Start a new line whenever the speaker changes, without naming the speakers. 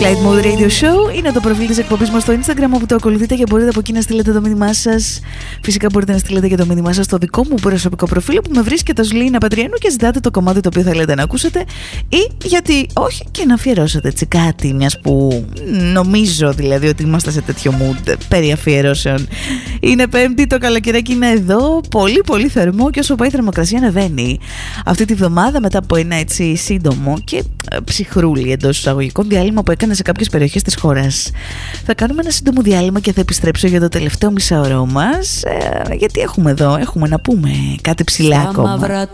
Flight Mode Radio Show είναι το προφίλ της εκπομπής μας στο Instagram, όπου το ακολουθείτε και μπορείτε από εκεί να στείλετε το μήνυμά σας. Φυσικά μπορείτε να στείλετε και το μήνυμά σας στο δικό μου προσωπικό προφίλ, που με βρίσκεται ως Λίνα Πατριανού, και ζητάτε το κομμάτι το οποίο θέλετε να ακούσετε, ή γιατί όχι και να αφιερώσετε έτσι κάτι, μιας που νομίζω δηλαδή ότι είμαστε σε τέτοιο mood περί αφιερώσεων. Είναι Πέμπτη, το καλοκαιράκι είναι εδώ, πολύ πολύ θερμό, και όσο πάει η θερμοκρασία ανεβαίνει. Αυτή τη βδομάδα, μετά από ένα έτσι σύντομο και ψυχρούλι εντός εισαγωγικών διάλειμμα που έκανε σε κάποιες περιοχές της χώρας, θα κάνουμε ένα σύντομο διάλειμμα και θα επιστρέψω για το τελευταίο μισάωρο μας, γιατί έχουμε να πούμε κάτι ψηλά ακόμα.